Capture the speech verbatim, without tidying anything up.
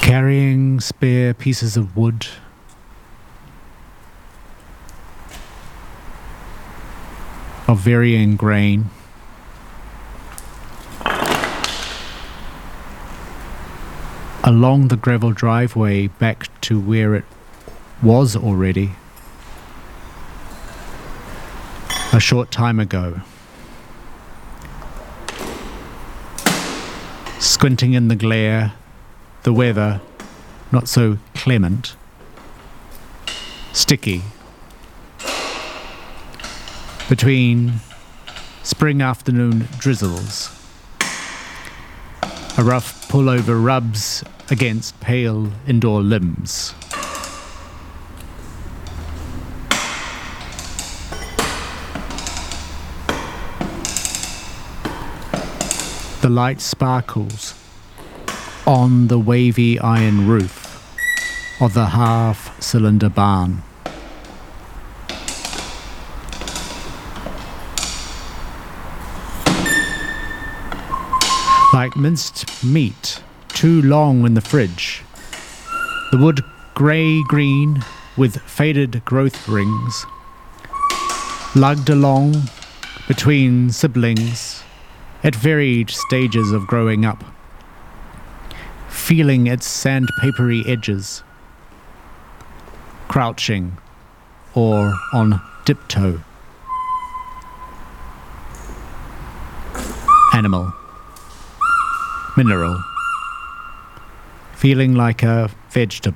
Carrying spare pieces of wood, of varying grain, along the gravel driveway back to where it was already a short time ago. Squinting in the glare, the weather not so clement, sticky. Between spring afternoon drizzles, a rough pullover rubs against pale indoor limbs. The light sparkles on the wavy iron roof of the half-cylinder barn. Like minced meat, too long in the fridge, the wood grey-green with faded growth rings, lugged along between siblings at varied stages of growing up, feeling its sandpapery edges, crouching or on tiptoe. Animal. Mineral. Feeling like a vegetable.